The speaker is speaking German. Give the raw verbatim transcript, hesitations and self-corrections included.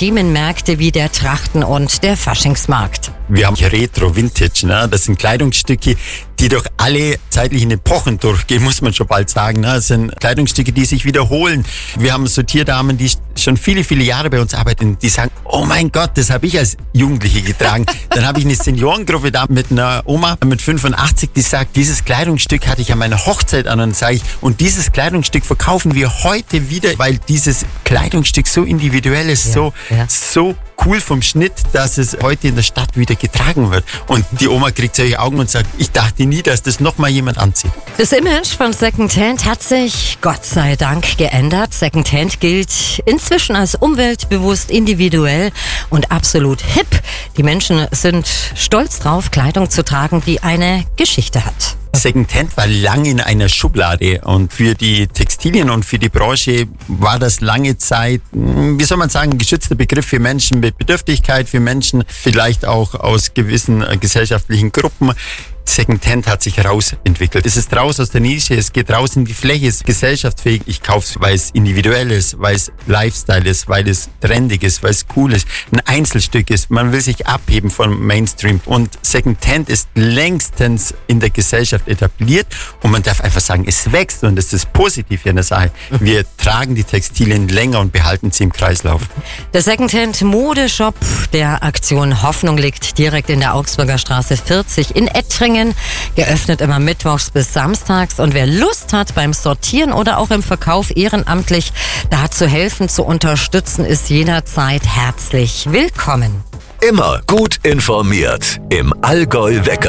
Themenmärkte wie der Trachten- und der Faschingsmarkt. Wir haben Retro, Vintage, ne? Das sind Kleidungsstücke, die durch alle zeitlichen Epochen durchgehen, muss man schon bald sagen. Ne? Das sind Kleidungsstücke, die sich wiederholen. Wir haben Sortierdamen, die schon viele, viele Jahre bei uns arbeiten, die sagen, oh mein Gott, das habe ich als Jugendliche getragen. Dann habe ich eine Seniorengruppe da mit einer Oma mit fünfundachtzig, die sagt, dieses Kleidungsstück hatte ich an meiner Hochzeit an, und sage ich, und dieses Kleidungsstück verkaufen wir heute wieder, weil dieses Kleidungsstück so individuell ist, ja, so, ja. so cool vom Schnitt, dass es heute in der Stadt wieder getragen wird. Und die Oma kriegt solche Augen und sagt, ich dachte nie, dass das nochmal jemand anzieht. Das Image von Secondhand hat sich Gott sei Dank geändert. Secondhand gilt inzwischen als umweltbewusst, individuell und absolut hip. Die Menschen sind stolz drauf, Kleidung zu tragen, die eine Geschichte hat. Secondhand war lange in einer Schublade, und für die Textilien und für die Branche war das lange Zeit, wie soll man sagen, ein geschützter Begriff für Menschen mit Bedürftigkeit, für Menschen vielleicht auch aus gewissen gesellschaftlichen Gruppen. Secondhand hat sich rausentwickelt. Es ist raus aus der Nische, es geht raus in die Fläche, es ist gesellschaftsfähig. Ich kaufe es, weil es individuell ist, weil es Lifestyle ist, weil es trendig ist, weil es cool ist, ein Einzelstück ist. Man will sich abheben vom Mainstream. Und Secondhand ist längstens in der Gesellschaft etabliert, und man darf einfach sagen, es wächst, und das ist positiv in der Sache. Wir tragen die Textilien länger und behalten sie im Kreislauf. Der Secondhand-Modeshop der Aktion Hoffnung liegt direkt in der Augsburger Straße vierzig in Ettringen. Geöffnet immer mittwochs bis samstags, und wer Lust hat, beim Sortieren oder auch im Verkauf ehrenamtlich da zu helfen, zu unterstützen, ist jederzeit herzlich willkommen. Immer gut informiert im Allgäu Wecker.